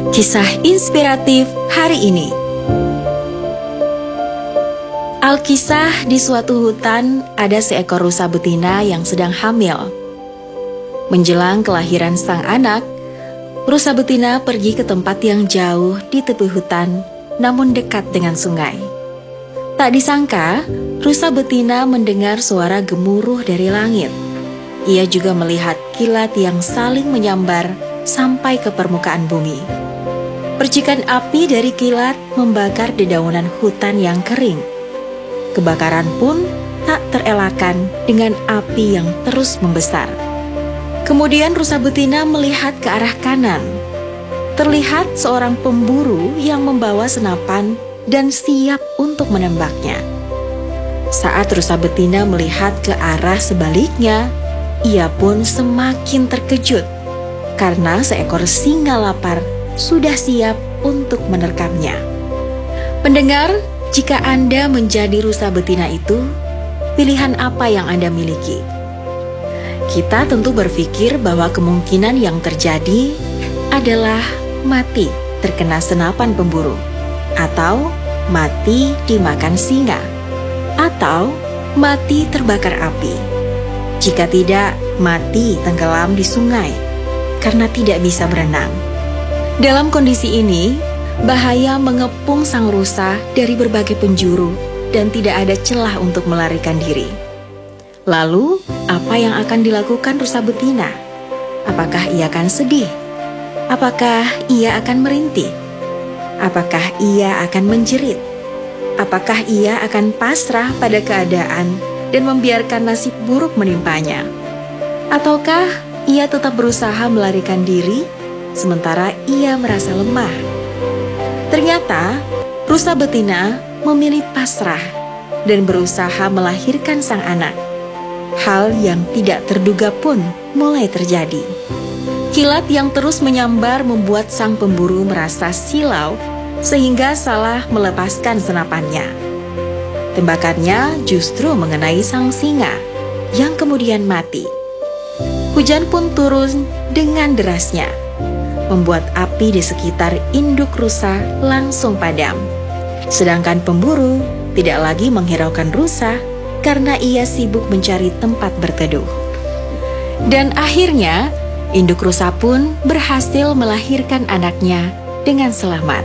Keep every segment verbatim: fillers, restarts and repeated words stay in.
Kisah inspiratif hari ini. Alkisah, di suatu hutan ada seekor rusa betina yang sedang hamil. Menjelang kelahiran sang anak, rusa betina pergi ke tempat yang jauh di tepi hutan, namun dekat dengan sungai. Tak disangka, rusa betina mendengar suara gemuruh dari langit. Ia juga melihat kilat yang saling menyambar sampai ke permukaan bumi. Percikan api dari kilat membakar dedaunan hutan yang kering. Kebakaran pun tak terelakkan dengan api yang terus membesar. Kemudian rusa betina melihat ke arah kanan. Terlihat seorang pemburu yang membawa senapan dan siap untuk menembaknya. Saat rusa betina melihat ke arah sebaliknya, ia pun semakin terkejut karena seekor singa lapar sudah siap untuk menerkamnya. Pendengar, jika Anda menjadi rusa betina itu, pilihan apa yang Anda miliki? Kita tentu berpikir bahwa kemungkinan yang terjadi adalah mati terkena senapan pemburu, atau mati dimakan singa, atau mati terbakar api. Jika tidak, mati tenggelam di sungai karena tidak bisa berenang. Dalam kondisi ini, bahaya mengepung sang rusa dari berbagai penjuru dan tidak ada celah untuk melarikan diri. Lalu, apa yang akan dilakukan rusa betina? Apakah ia akan sedih? Apakah ia akan merintih? Apakah ia akan menjerit? Apakah ia akan pasrah pada keadaan dan membiarkan nasib buruk menimpanya? Ataukah ia tetap berusaha melarikan diri sementara ia merasa lemah? Ternyata, rusa betina memilih pasrah dan berusaha melahirkan sang anak. Hal yang tidak terduga pun mulai terjadi. Kilat yang terus menyambar membuat sang pemburu merasa silau sehingga salah melepaskan senapannya. Tembakannya justru mengenai sang singa yang kemudian mati. Hujan pun turun dengan derasnya, membuat api di sekitar induk rusa langsung padam. Sedangkan pemburu tidak lagi menghiraukan rusa karena ia sibuk mencari tempat berteduh. Dan akhirnya, induk rusa pun berhasil melahirkan anaknya dengan selamat.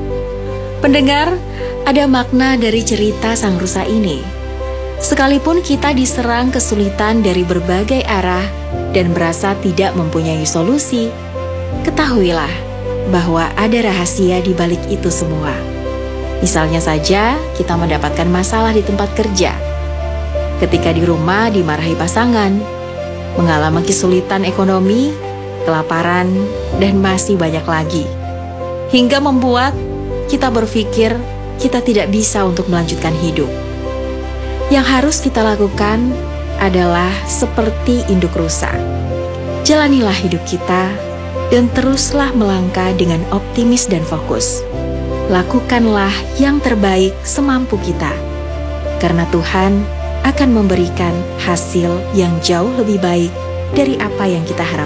Pendengar, ada makna dari cerita sang rusa ini. Sekalipun kita diserang kesulitan dari berbagai arah dan merasa tidak mempunyai solusi, ketahuilah bahwa ada rahasia di balik itu semua. Misalnya saja, kita mendapatkan masalah di tempat kerja, ketika di rumah dimarahi pasangan, mengalami kesulitan ekonomi, kelaparan, dan masih banyak lagi. Hingga membuat kita berpikir kita tidak bisa untuk melanjutkan hidup. Yang harus kita lakukan adalah seperti induk rusa. Jalanilah hidup kita dan teruslah melangkah dengan optimis dan fokus. Lakukanlah yang terbaik semampu kita, karena Tuhan akan memberikan hasil yang jauh lebih baik dari apa yang kita harapkan.